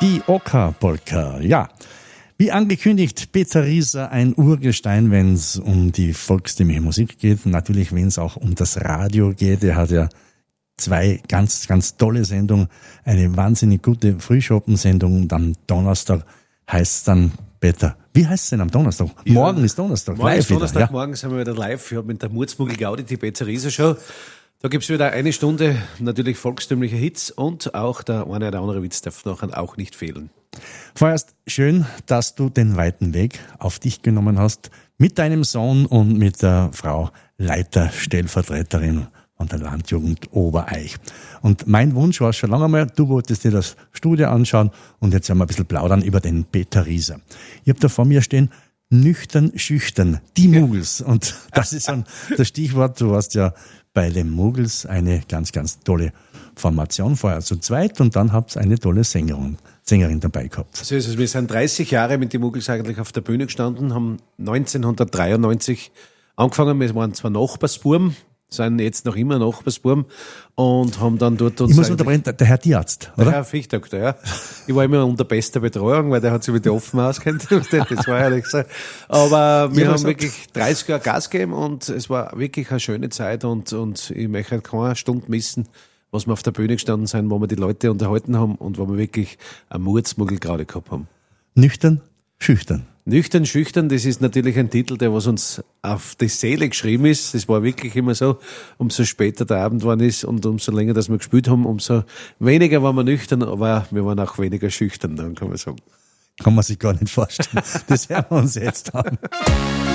Die Oka-Polka, ja. Wie angekündigt, Peter Rieser, ein Urgestein, wenn es um die volkstümliche Musik geht. Natürlich, wenn es auch um das Radio geht. Er hat ja zwei ganz, ganz tolle Sendungen. Eine wahnsinnig gute Frühschoppen-Sendung und am Donnerstag heißt es dann, Peter, wie heißt es denn am Donnerstag? Ja, morgen ist Donnerstag. Morgen ist Donnerstag, wieder, ja? Morgen sind wir wieder live. Ich habe mit der Mutzmugel Gaudi die Peter Rieser Show. Da gibt's wieder eine Stunde natürlich volkstümliche Hits und auch der eine oder andere Witz darf nachher auch nicht fehlen. Vorerst schön, dass du den weiten Weg auf dich genommen hast mit deinem Sohn und mit der Frau Leiter, Stellvertreterin von der Landjugend Obereich. Und mein Wunsch war schon lange mal, du wolltest dir das Studio anschauen und jetzt werden wir ein bisschen plaudern über den Peter Rieser. Ich habe da vor mir stehen, nüchtern, schüchtern, die Muggels. Und das ist dann das Stichwort, du warst ja bei den Muggels eine ganz, ganz tolle Formation, vorher zu zweit und dann habt ihr eine tolle Sängerin dabei gehabt. So ist es. Wir sind 30 Jahre mit den Muggels eigentlich auf der Bühne gestanden, haben 1993 angefangen. Wir waren zwar Nachbarsbuben, sind jetzt noch immer Nachbarsbuben und haben dann dort uns... Ich muss unterbrechen, der Herr Tierarzt, oder? Der Herr Fichtdoktor, ja. Ich war immer unter bester Betreuung, weil der hat sich mit den Offen auskennt. Das war ehrlich gesagt. Aber wir haben wirklich 30 Jahre Gas gegeben und es war wirklich eine schöne Zeit und ich möchte keine Stunde missen, was wir auf der Bühne gestanden sind, wo wir die Leute unterhalten haben und wo wir wirklich einen Murzmuggel gerade gehabt haben. Nüchtern, schüchtern. Nüchtern, schüchtern, das ist natürlich ein Titel, der was uns auf die Seele geschrieben ist. Das war wirklich immer so. Umso später der Abend geworden ist und umso länger, dass wir gespielt haben, umso weniger waren wir nüchtern, aber wir waren auch weniger schüchtern, dann kann man sagen. Kann man sich gar nicht vorstellen. Das hören wir uns jetzt an.